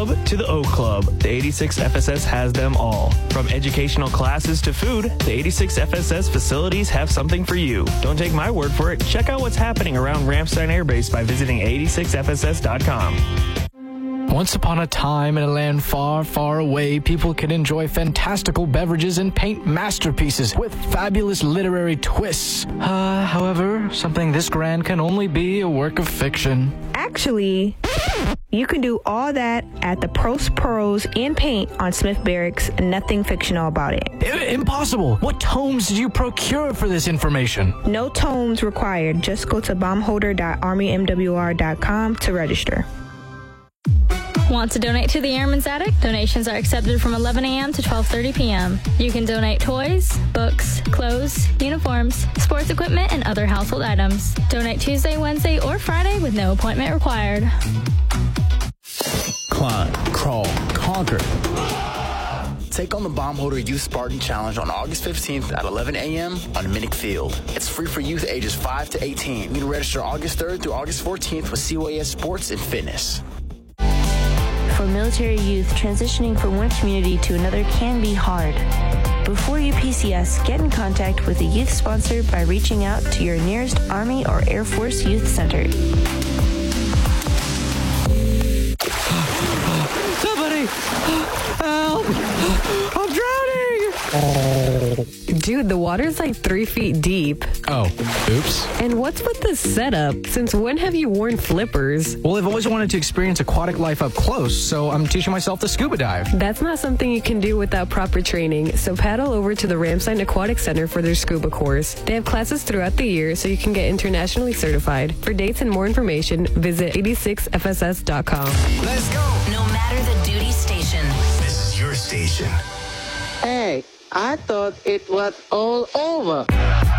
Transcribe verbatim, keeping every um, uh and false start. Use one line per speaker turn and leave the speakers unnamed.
To the O Club, the eighty-six F S S has them all. From educational classes to food, the eighty-six F S S facilities have something for you. Don't take my word for it. Check out what's happening around Ramstein Air Base by visiting eighty-six F S S dot com.
Once upon a time in a land far, far away, people could enjoy fantastical beverages and paint masterpieces with fabulous literary twists. Uh, however, something this grand can only be a work of fiction.
Actually, you can do all that at the Prost Pearls and Paint on Smith Barracks. Nothing fictional about it.
I- impossible! What tomes did you procure for this information?
No tomes required. Just go to bombholder dot army m w r dot com to register.
Want to donate to the Airman's Attic? Donations are accepted from eleven a.m. to twelve thirty p.m. You can donate toys, books, clothes, uniforms, sports equipment, and other household items. Donate Tuesday, Wednesday, or Friday with no appointment required.
Climb, crawl, conquer. Take on the Bombholder Youth Spartan Challenge on August fifteenth at eleven a.m. on Minnick Field. It's free for youth ages five to eighteen. You can register August third through August fourteenth with C Y S Sports and Fitness.
For military youth, transitioning from one community to another can be hard. Before you P C S, get in contact with a youth sponsor by reaching out to your nearest Army or Air Force Youth Center.
Somebody! Help! I'm drowning!
Dude, the water's like three feet deep.
Oh, oops.
And what's with the setup? Since when have you worn flippers?
Well, I've always wanted to experience aquatic life up close, so I'm teaching myself to scuba dive.
That's not something you can do without proper training, so paddle over to the Ramstein Aquatic Center for their scuba course. They have classes throughout the year, so you can get internationally certified. For dates and more information, visit eighty-six F S S dot com.
Let's go!
No matter the duty station.
This is your station.
Hey, I thought it was all over.